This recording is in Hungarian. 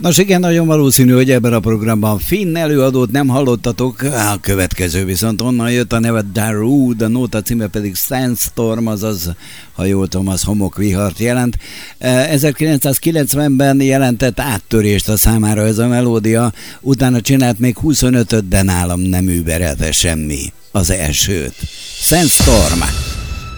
Nos igen, nagyon valószínű, hogy ebben a programban finn előadót nem hallottatok, a következő viszont onnan jött, a neve Darude, a nóta címe pedig Sandstorm, azaz, ha jól tudom, az homokvihart jelent. 1990-ben jelentett áttörést a számára ez a melódia, utána csinált még 25-öt, de nálam nem überelte semmi az elsőt. Sandstorm.